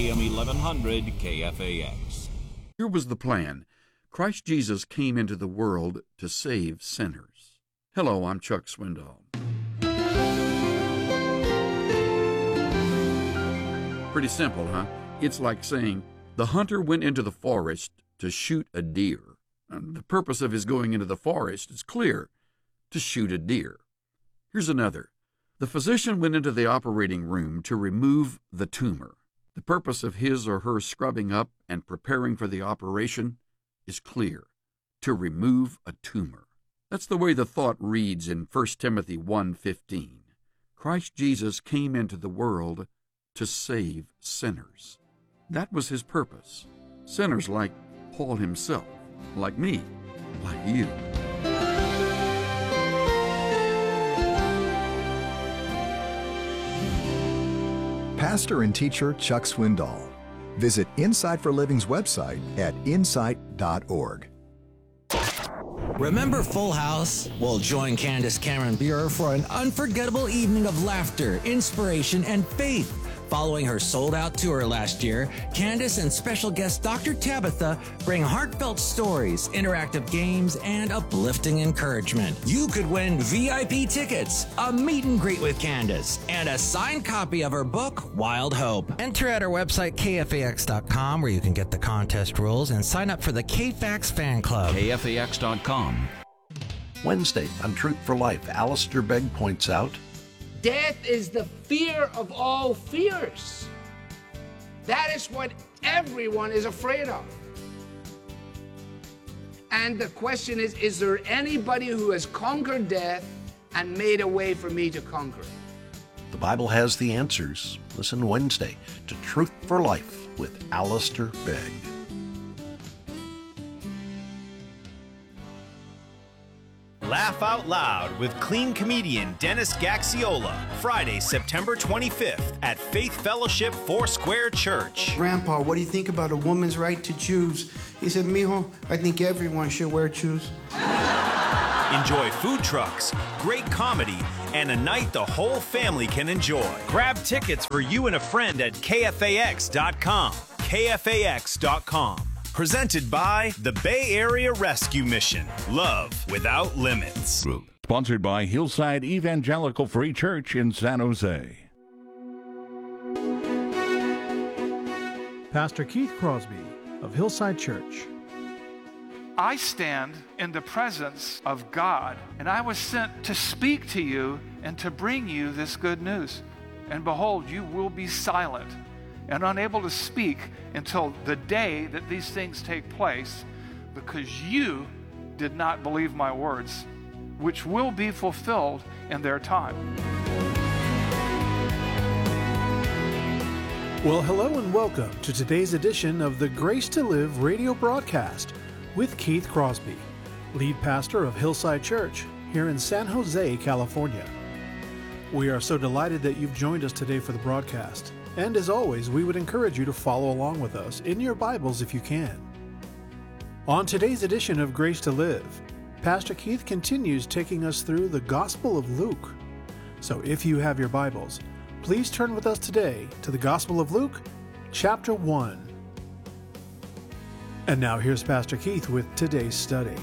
AM 1100 KFAX. Here was the plan. Christ Jesus came into the world to save sinners. Hello, I'm Chuck Swindoll. Pretty simple, huh? It's like saying, the hunter went into the forest to shoot a deer. And the purpose of his going into the forest is clear, to shoot a deer. Here's another. The physician went into the operating room to remove the tumor. The purpose of his or her scrubbing up and preparing for the operation is clear, to remove a tumor. That's the way the thought reads in 1 Timothy 1:15. Christ Jesus came into the world to save sinners. That was his purpose. Sinners like Paul himself, like me, like you. Pastor and teacher Chuck Swindoll. Visit Insight for Living's website at insight.org. Remember Full House? Well, join Candace Cameron Bure for an unforgettable evening of laughter, inspiration, and faith. Following her sold-out tour last year, Candace and special guest Dr. Tabitha bring heartfelt stories, interactive games, and uplifting encouragement. You could win VIP tickets, a meet and greet with Candace, and a signed copy of her book, Wild Hope. Enter at our website, kfax.com, where you can get the contest rules and sign up for the KFAX fan club. KFAX.com. Wednesday on Truth for Life, Alistair Begg points out, death is the fear of all fears. That is what everyone is afraid of. And the question is there anybody who has conquered death and made a way for me to conquer it? the Bible has the answers. Listen Wednesday to Truth for Life with Alistair Begg. Laugh Out Loud with clean comedian Dennis Gaxiola, Friday, September 25th at Faith Fellowship Foursquare Church. Grandpa, what do you think about a woman's right to choose? He said, mijo, I think everyone should wear shoes. Enjoy food trucks, great comedy, and a night the whole family can enjoy. Grab tickets for you and a friend at KFAX.com. KFAX.com. Presented by the Bay Area Rescue Mission. Love without limits. Group. Sponsored by Hillside Evangelical Free Church in San Jose. Pastor Keith Crosby of Hillside Church. I stand in the presence of God, and I was sent to speak to you and to bring you this good news. And behold, you will be silent and unable to speak until the day that these things take place, because you did not believe my words, which will be fulfilled in their time. Well, hello and welcome to today's edition of the Grace to Live radio broadcast with Keith Crosby, lead pastor of Hillside Church here in San Jose, California. We are so delighted that you've joined us today for the broadcast. And as always, we would encourage you to follow along with us in your Bibles if you can. On today's edition of Grace to Live, Pastor Keith continues taking us through the Gospel of Luke. So if you have your Bibles, please turn with us today to the Gospel of Luke, chapter 1. And now here's Pastor Keith with today's study.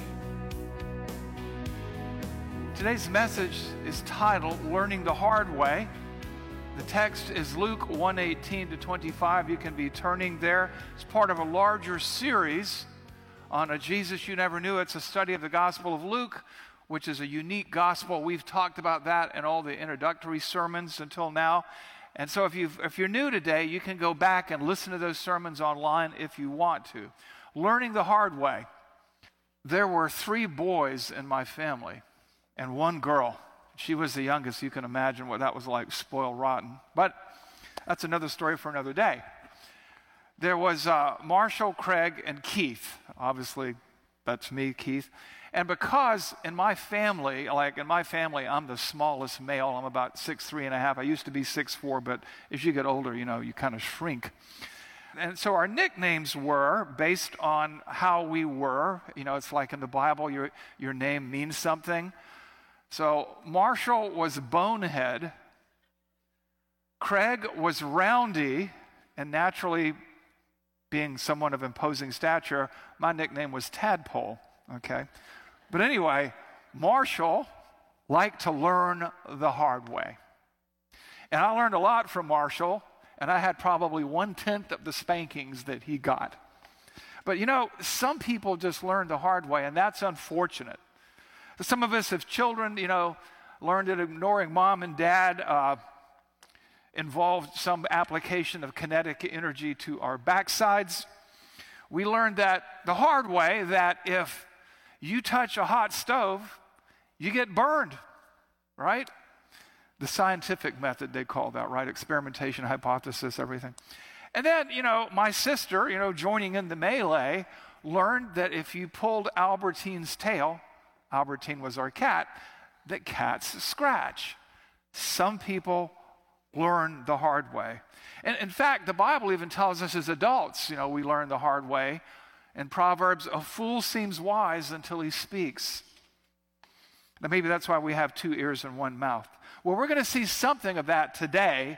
Today's message is titled, Learning the Hard Way. The text is Luke 1:18 to 25. You can be turning there. It's part of a larger series on a Jesus You Never Knew. It's a study of the Gospel of Luke, which is a unique gospel. We've talked about that in all the introductory sermons until now. And so if you're new today, you can go back and listen to those sermons online if you want to. Learning the hard way. There were 3 boys in my family and 1 girl. She was the youngest. You can imagine what that was like, spoiled rotten. But that's another story for another day. There was Marshall, Craig, and Keith. Obviously, that's me, Keith. And because in my family, I'm the smallest male. I'm about 6'3.5". I used to be 6'4", but as you get older, you kind of shrink. And so our nicknames were based on how we were. It's like in the Bible, your name means something. So Marshall was Bonehead, Craig was Roundy, and naturally, being someone of imposing stature, my nickname was Tadpole, okay? But anyway, Marshall liked to learn the hard way. And I learned a lot from Marshall, and I had probably 1/10 of the spankings that he got. But you know, some people just learn the hard way, and that's unfortunate. Some of us, as children, you know, learned that ignoring mom and dad involved some application of kinetic energy to our backsides. We learned that the hard way, that if you touch a hot stove, you get burned, right? The scientific method, they call that, right? Experimentation, hypothesis, everything. And then, you know, my sister, you know, joining in the melee, learned that if you pulled Albertine's tail, Albertine was our cat, that cats scratch. Some people learn the hard way. And in fact, the Bible even tells us as adults, you know, we learn the hard way. In Proverbs, a fool seems wise until he speaks. Now, maybe that's why we have 2 ears and 1 mouth. Well, we're going to see something of that today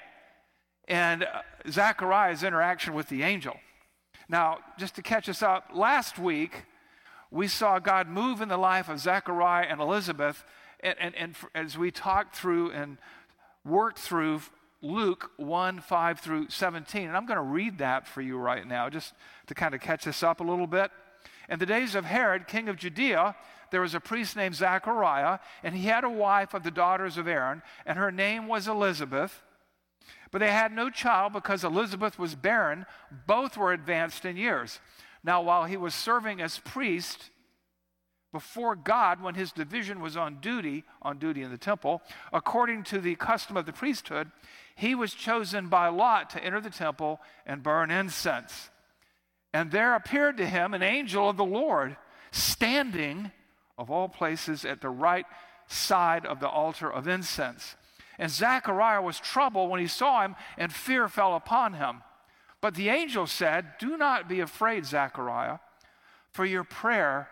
in Zechariah's interaction with the angel. Now, just to catch us up, last week, we saw God move in the life of Zechariah and Elizabeth, and as we talked through and worked through Luke 1:5 through 17. And I'm going to read that for you right now, just to kind of catch us up a little bit. In the days of Herod, king of Judea, there was a priest named Zechariah, and he had a wife of the daughters of Aaron, and her name was Elizabeth. But they had no child because Elizabeth was barren. Both were advanced in years. Now, while he was serving as priest before God, when his division was on duty in the temple, according to the custom of the priesthood, he was chosen by lot to enter the temple and burn incense. And there appeared to him an angel of the Lord, standing, of all places, at the right side of the altar of incense. And Zechariah was troubled when he saw him, and fear fell upon him. But the angel said, "Do not be afraid, Zechariah, for your prayer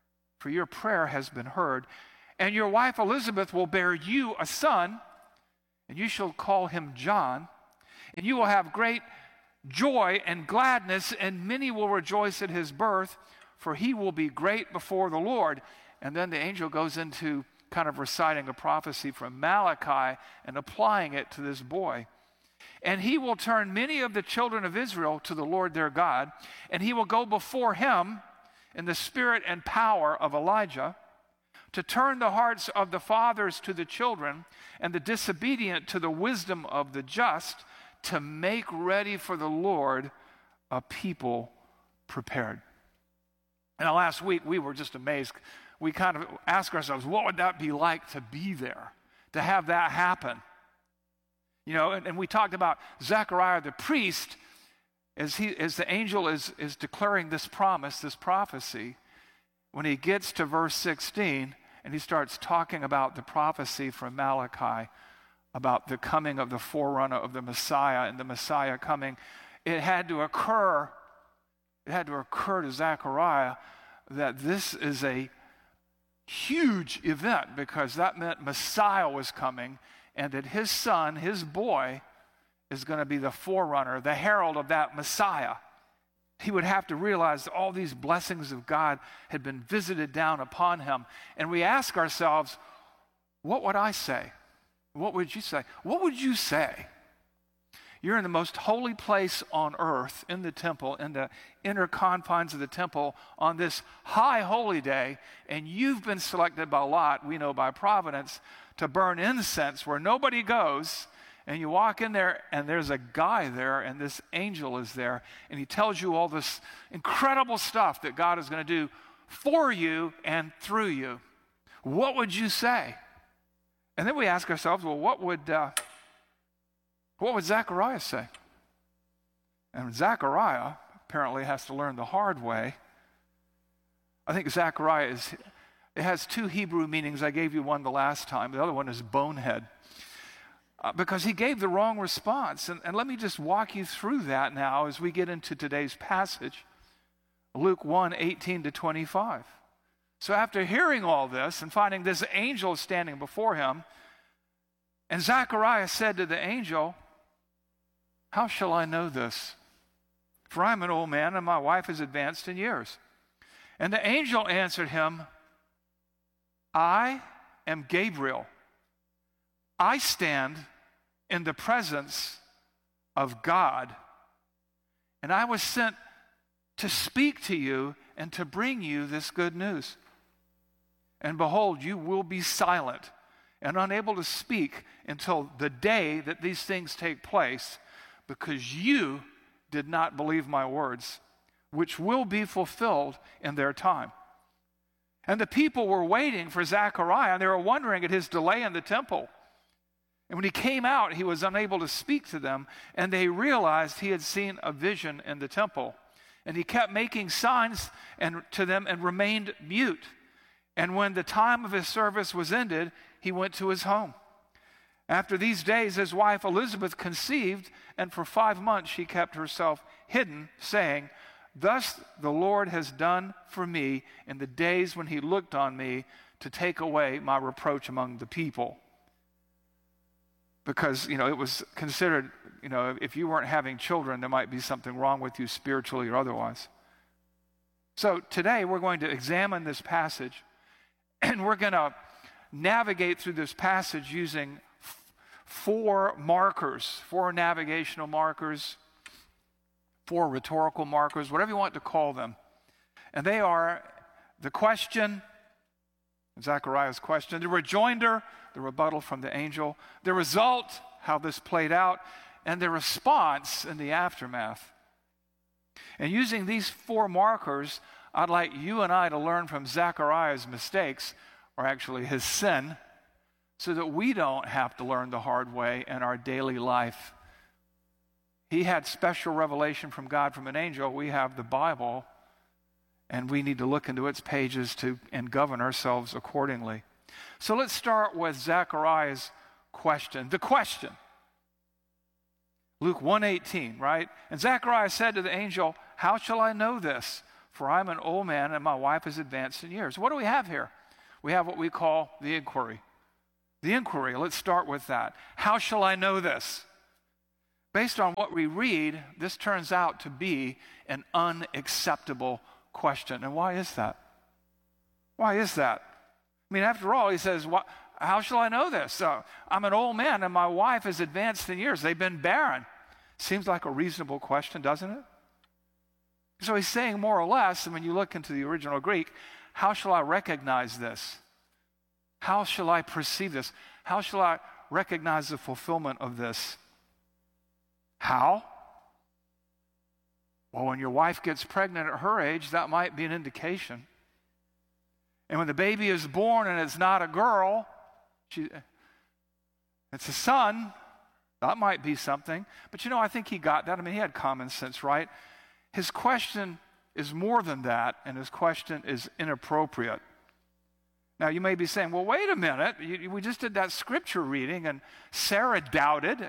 has been heard, and your wife Elizabeth will bear you a son, and you shall call him John, and you will have great joy and gladness, and many will rejoice at his birth, for he will be great before the Lord." And then the angel goes into kind of reciting a prophecy from Malachi and applying it to this boy. "And he will turn many of the children of Israel to the Lord their God, and he will go before him in the spirit and power of Elijah, to turn the hearts of the fathers to the children, and the disobedient to the wisdom of the just, to make ready for the Lord a people prepared." Now, last week we were just amazed. We kind of asked ourselves, what would that be like to be there, to have that happen? You know, and we talked about Zechariah the priest, as the angel is declaring this promise, this prophecy. When he gets to verse 16, and he starts talking about the prophecy from Malachi, about the coming of the forerunner of the Messiah, and the Messiah coming, it had to occur to Zechariah that this is a huge event, because that meant Messiah was coming, and that his son, his boy, is going to be the forerunner, the herald of that Messiah. He would have to realize that all these blessings of God had been visited down upon him. And we ask ourselves, what would I say? What would you say? What would you say? You're in the most holy place on earth, in the temple, in the inner confines of the temple, on this high holy day, and you've been selected by lot, we know by providence, to burn incense where nobody goes. And you walk in there, and there's a guy there, and this angel is there, and he tells you all this incredible stuff that God is going to do for you and through you. What would you say? And then we ask ourselves, well, what would Zechariah say? And Zechariah apparently has to learn the hard way. I think Zechariah it has 2 Hebrew meanings. I gave you one the last time. The other one is bonehead. Because he gave the wrong response. And let me just walk you through that now as we get into today's passage, Luke 1:18 to 25. So after hearing all this and finding this angel standing before him, and Zechariah said to the angel, how shall I know this? For I am an old man, and my wife is advanced in years. And the angel answered him, I am Gabriel. I stand in the presence of God, and I was sent to speak to you and to bring you this good news. And behold, you will be silent and unable to speak until the day that these things take place, because you did not believe my words, which will be fulfilled in their time. And the people were waiting for Zechariah, and they were wondering at his delay in the temple. And when he came out, he was unable to speak to them, and they realized he had seen a vision in the temple. And he kept making signs to them and remained mute. And when the time of his service was ended, he went to his home. After these days, his wife Elizabeth conceived, and for 5 months she kept herself hidden, saying, Thus the Lord has done for me in the days when he looked on me to take away my reproach among the people. Because, it was considered, if you weren't having children, there might be something wrong with you spiritually or otherwise. So today we're going to examine this passage, and we're going to navigate through this passage using 4 markers, 4 navigational markers, 4 rhetorical markers, whatever you want to call them. And they are the question, Zechariah's question, the rejoinder, the rebuttal from the angel, the result, how this played out, and the response in the aftermath. And using these 4 markers, I'd like you and I to learn from Zechariah's mistakes, or actually his sin, so that we don't have to learn the hard way in our daily life. He had special revelation from God from an angel. We have the Bible, and we need to look into its pages and govern ourselves accordingly. So let's start with Zechariah's question. The question. Luke 1:18, right? And Zechariah said to the angel, How shall I know this? For I'm an old man, and my wife is advanced in years. What do we have here? We have what we call the inquiry. The inquiry, let's start with that. How shall I know this? Based on what we read, this turns out to be an unacceptable question. And why is that? Why is that? I mean, after all, he says, how shall I know this? I'm an old man, and my wife is advanced in years. They've been barren. Seems like a reasonable question, doesn't it? So he's saying more or less, and when you look into the original Greek, how shall I recognize this? How shall I perceive this? How shall I recognize the fulfillment of this? How? Well, when your wife gets pregnant at her age, that might be an indication. And when the baby is born and it's not a girl, it's a son, that might be something. But I think he got that. I mean, he had common sense, right? His question is more than that, and his question is inappropriate. Now, you may be saying, well, wait a minute. We just did that scripture reading, and Sarah doubted.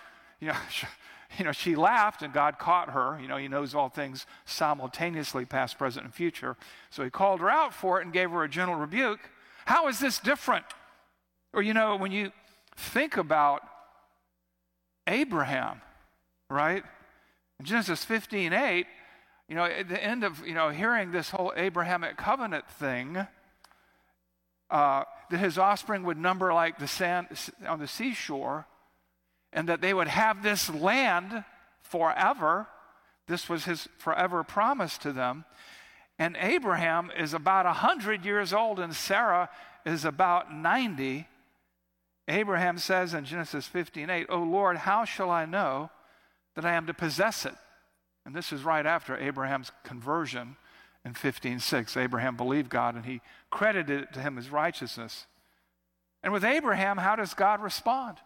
She laughed, and God caught her. He knows all things simultaneously, past, present, and future. So he called her out for it and gave her a gentle rebuke. How is this different? Or, when you think about Abraham, right? In Genesis 15:8, at the end of, hearing this whole Abrahamic covenant thing, that his offspring would number like the sand on the seashore, and that they would have this land forever. This was his forever promise to them. And Abraham is about 100 years old, and Sarah is about 90. Abraham says in Genesis 15:8, "O Lord, how shall I know that I am to possess it?" And this is right after Abraham's conversion in 15:6. Abraham believed God, and he credited it to him as righteousness. And with Abraham, how does God respond?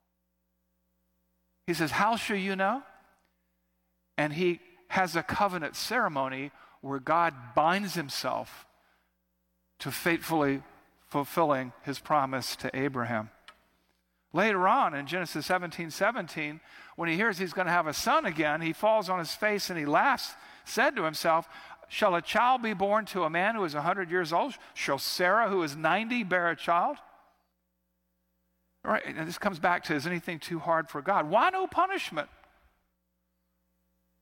He says, "How shall you know?" And he has a covenant ceremony where God binds himself to faithfully fulfilling his promise to Abraham. Later on in Genesis 17:17, when he hears he's going to have a son again, he falls on his face and he laughs, said to himself, "Shall a child be born to a man who is 100 years old? Shall Sarah, who is 90, bear a child?" All right, and this comes back to, is anything too hard for God? Why no punishment?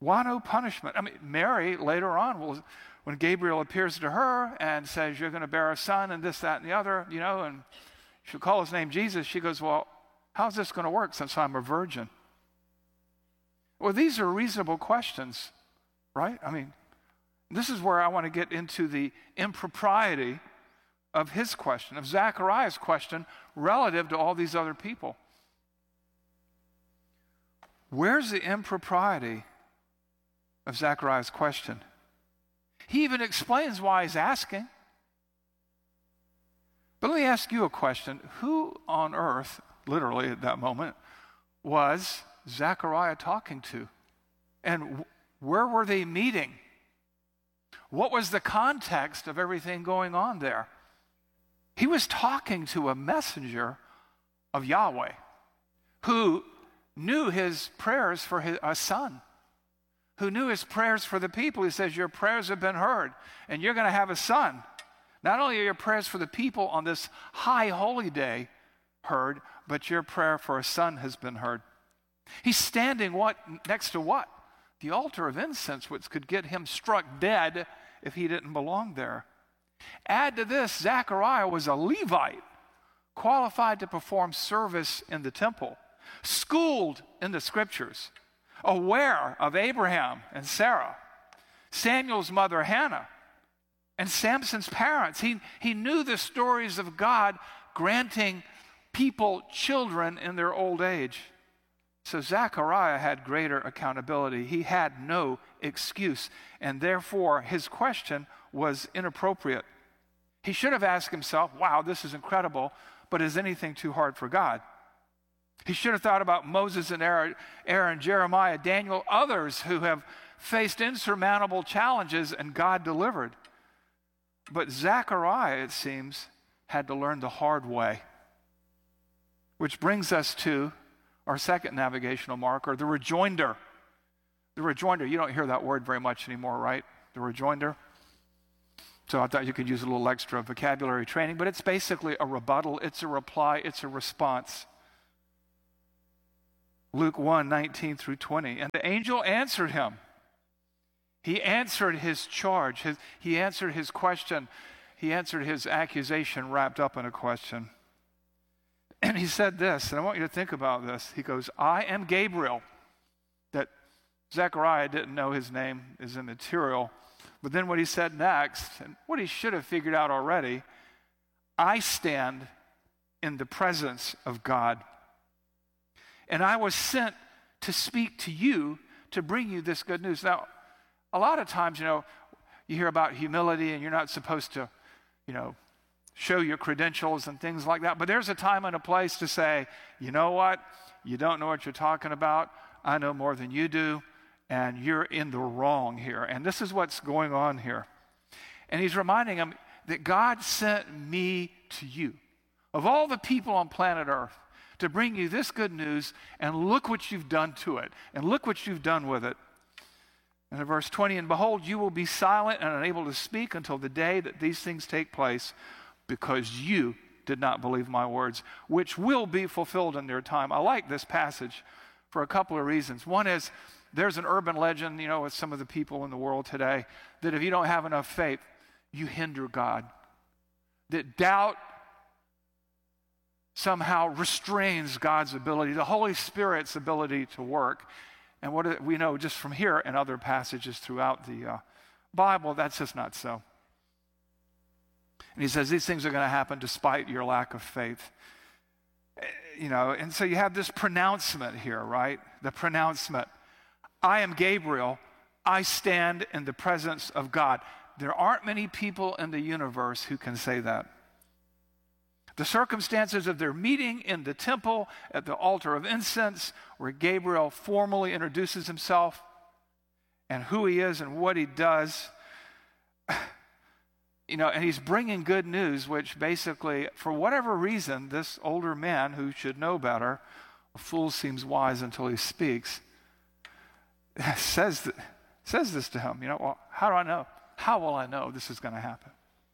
Why no punishment? I mean, Mary later on when Gabriel appears to her and says, you're going to bear a son and this, that, and the other, and she'll call his name Jesus, she goes, well, how's this going to work since I'm a virgin? Well, these are reasonable questions, right? I mean, this is where I want to get into the impropriety of his question, of Zechariah's question, relative to all these other people. Where's the impropriety of Zechariah's question? He even explains why he's asking. But let me ask you a question. Who on earth, literally at that moment, was Zechariah talking to? And where were they meeting? What was the context of everything going on there? He was talking to a messenger of Yahweh who knew his prayers for a son, who knew his prayers for the people. He says, your prayers have been heard, and you're going to have a son. Not only are your prayers for the people on this high holy day heard, but your prayer for a son has been heard. He's standing next to what? The altar of incense, which could get him struck dead if he didn't belong there. Add to this, Zechariah was a Levite, qualified to perform service in the temple, schooled in the scriptures, aware of Abraham and Sarah, Samuel's mother Hannah, and Samson's parents. He knew the stories of God granting people children in their old age. So Zechariah had greater accountability. He had no excuse, and therefore his question was inappropriate. He should have asked himself, wow, this is incredible, but is anything too hard for God? He should have thought about Moses and Aaron, Jeremiah, Daniel, others who have faced insurmountable challenges and God delivered. But Zechariah, it seems, had to learn the hard way. Which brings us to our second navigational marker, the rejoinder. The rejoinder, you don't hear that word very much anymore, right? The rejoinder. So I thought you could use a little extra vocabulary training, but it's basically a rebuttal, it's a reply, it's a response. Luke 1:19 through 20. And the angel answered him. He answered his charge. He answered his question. He answered his accusation wrapped up in a question. And he said this, and I want you to think about this. He goes, I am Gabriel. That Zechariah didn't know his name is immaterial. But then what he said next, and what he should have figured out already, I stand in the presence of God. And I was sent to speak to you to bring you this good news. Now, a lot of times, you hear about humility and you're not supposed to, show your credentials and things like that. But there's a time and a place to say, you know what? You don't know what you're talking about. I know more than you do, and you're in the wrong here. And this is what's going on here. And he's reminding him that God sent me to you, of all the people on planet Earth, to bring you this good news, and look what you've done to it, and look what you've done with it. And in verse 20, and behold, you will be silent and unable to speak until the day that these things take place, because you did not believe my words, which will be fulfilled in their time. I like this passage for a couple of reasons. One is, there's an urban legend, with some of the people in the world today, that if you don't have enough faith, you hinder God. That doubt somehow restrains God's ability, the Holy Spirit's ability to work. And what we know just from here and other passages throughout the Bible, that's just not so. And he says these things are going to happen despite your lack of faith. And so you have this pronouncement here, right? The pronouncement. I am Gabriel. I stand in the presence of God. There aren't many people in the universe who can say that. The circumstances of their meeting in the temple at the altar of incense, where Gabriel formally introduces himself and who he is and what he does, and he's bringing good news, which basically, for whatever reason, this older man who should know better, a fool seems wise until he speaks, says this to him. Well, how do I know? How will I know this is going to happen?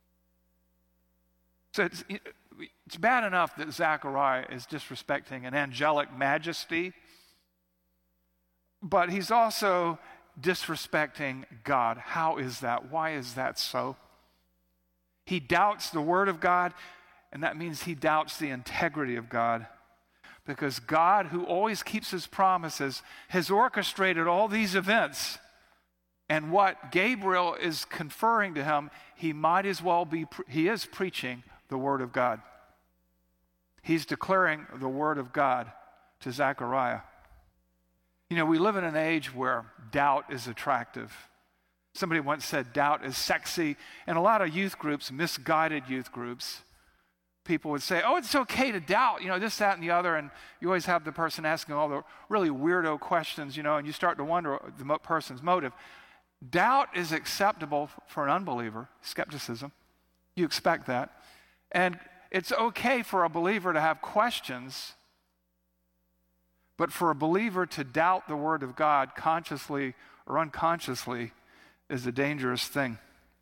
So it's bad enough that Zechariah is disrespecting an angelic majesty, but he's also disrespecting God. How is that? Why is that so? He doubts the Word of God, and that means he doubts the integrity of God. Because God, who always keeps his promises, has orchestrated all these events. And what Gabriel is conferring to him, he might as well be, he is preaching the Word of God. He's declaring the Word of God to Zechariah. You know, we live in an age where doubt is attractive. Somebody once said doubt is sexy. And a lot of youth groups, misguided youth groups, people would say, oh, it's okay to doubt, you know, this, that, and the other. And you always have the person asking all the really weirdo questions, you know, and you start to wonder the person's motive. Doubt is acceptable for an unbeliever, skepticism. You expect that. And it's okay for a believer to have questions, but for a believer to doubt the Word of God consciously or unconsciously is a dangerous thing.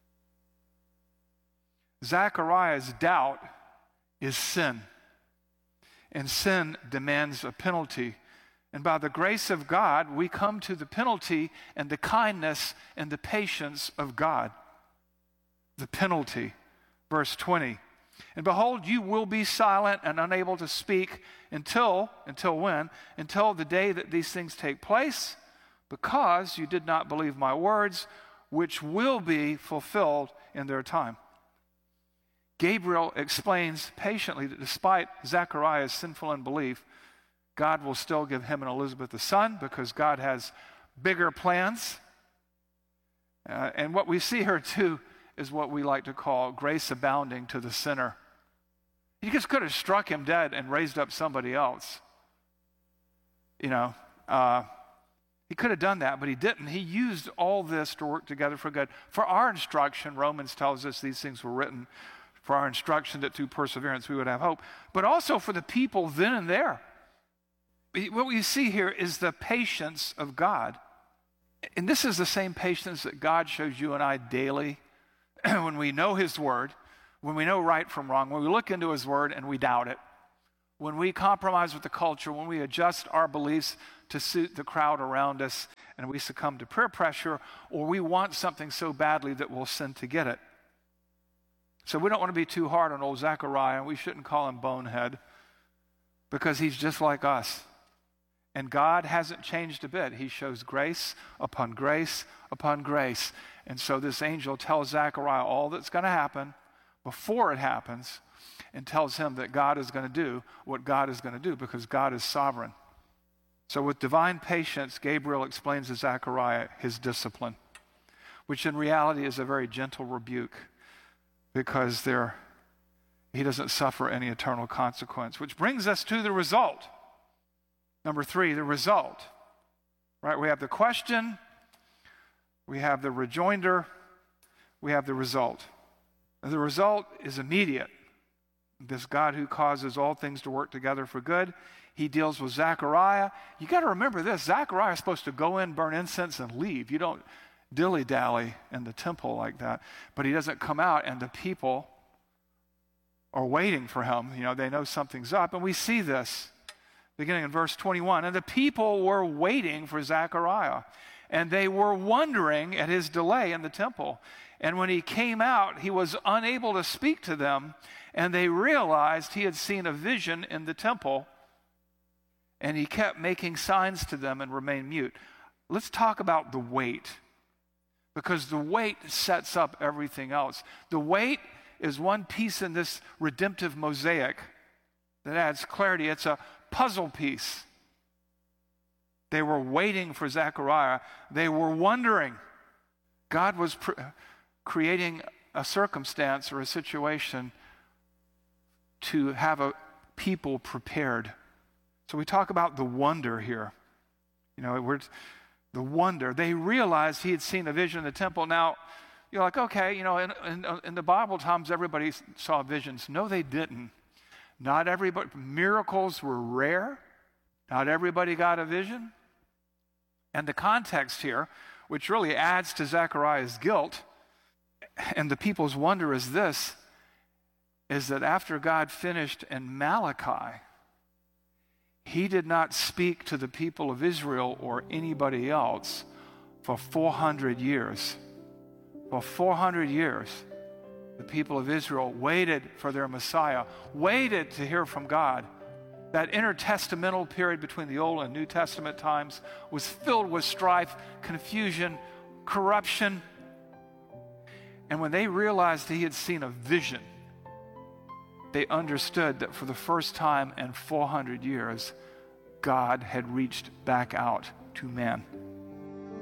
Zechariah's doubt is sin, and sin demands a penalty. And by the grace of God, we come to the penalty and the kindness and the patience of God. The penalty. Verse 20. And behold, you will be silent and unable to speak until when? Until the day that these things take place, because you did not believe my words, which will be fulfilled in their time. Gabriel explains patiently that despite Zechariah's sinful unbelief, God will still give him and Elizabeth a son because God has bigger plans. And what we see here too is what we like to call grace abounding to the sinner. He just could have struck him dead and raised up somebody else. You know, he could have done that, but he didn't. He used all this to work together for good. For our instruction, Romans tells us these things were written for our instruction that through perseverance we would have hope, but also for the people then and there. What we see here is the patience of God. And this is the same patience that God shows you and I daily when we know his word, when we know right from wrong, when we look into his word and we doubt it, when we compromise with the culture, when we adjust our beliefs to suit the crowd around us and we succumb to peer pressure, or we want something so badly that we'll sin to get it. So we don't want to be too hard on old Zechariah, and we shouldn't call him bonehead because he's just like us. And God hasn't changed a bit. He shows grace upon grace upon grace. And so this angel tells Zechariah all that's going to happen before it happens and tells him that God is going to do what God is going to do because God is sovereign. So with divine patience, Gabriel explains to Zechariah his discipline, which in reality is a very gentle rebuke because he doesn't suffer any eternal consequence, which brings us to the result. Number 3, the result. Right? We have the question, we have the rejoinder, we have the result. And the result is immediate. This God who causes all things to work together for good, he deals with Zechariah. You got to remember this, Zechariah is supposed to go in, burn incense, and leave. You don't dilly-dally in the temple like that. But he doesn't come out, and the people are waiting for him. You know, they know something's up. And we see this beginning in verse 21. And the people were waiting for Zechariah, and they were wondering at his delay in the temple. And when he came out, he was unable to speak to them, and they realized he had seen a vision in the temple, and he kept making signs to them and remained mute. Let's talk about the wait, because the wait sets up everything else. The wait is one piece in this redemptive mosaic that adds clarity. It's a puzzle piece. They were waiting for Zechariah. They were wondering. God was creating a circumstance or a situation to have a people prepared. So we talk about the wonder here. You know, the wonder. They realized he had seen a vision in the temple. Now, you're like, okay, you know, in the Bible times, everybody saw visions. No, they didn't. Not everybody. Miracles were rare. Not everybody got a vision. And the context here, which really adds to Zechariah's guilt, and the people's wonder is this, is that after God finished in Malachi, he did not speak to the people of Israel or anybody else For 400 years, the people of Israel waited for their Messiah, waited to hear from God. That intertestamental period between the Old and New Testament times was filled with strife, confusion, corruption. And when they realized he had seen a vision, they understood that for the first time in 400 years, God had reached back out to man.